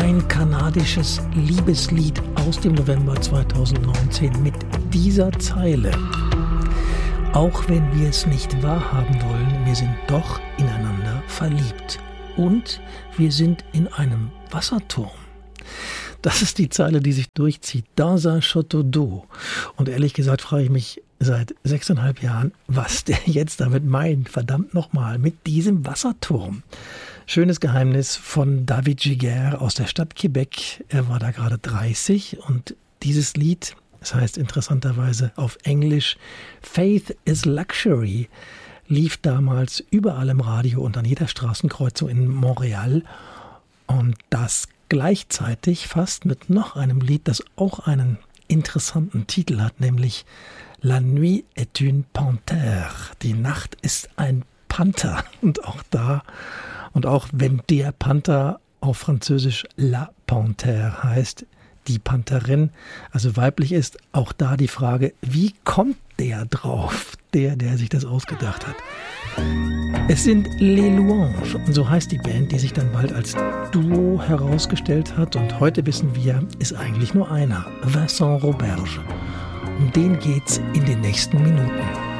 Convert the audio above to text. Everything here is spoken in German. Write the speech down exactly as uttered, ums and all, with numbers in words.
ein kanadisches Liebeslied aus dem November zweitausendneunzehn mit dieser Zeile. Auch wenn wir es nicht wahrhaben wollen, wir sind doch ineinander verliebt. Und wir sind in einem Wasserturm. Das ist die Zeile, die sich durchzieht. Dans un château d'eau. Und ehrlich gesagt frage ich mich seit sechseinhalb Jahren, was der jetzt damit meint. Verdammt nochmal, mit diesem Wasserturm. Schönes Geheimnis von David Giguère aus der Stadt Quebec. Er war da gerade dreißig und dieses Lied, das heißt interessanterweise auf Englisch Faith is Luxury, lief damals überall im Radio und an jeder Straßenkreuzung in Montreal. Und das gleichzeitig fast mit noch einem Lied, das auch einen interessanten Titel hat, nämlich La nuit est une panthère. Die Nacht ist ein Panther. Und auch da, und auch wenn der Panther auf Französisch La Panthère heißt, die Pantherin, also weiblich ist, auch da die Frage, wie kommt der drauf, der, der sich das ausgedacht hat? Es sind Les Louanges, und so heißt die Band, die sich dann bald als Duo herausgestellt hat. Und heute wissen wir, ist eigentlich nur einer, Vincent Roberge. Um den geht's in den nächsten Minuten.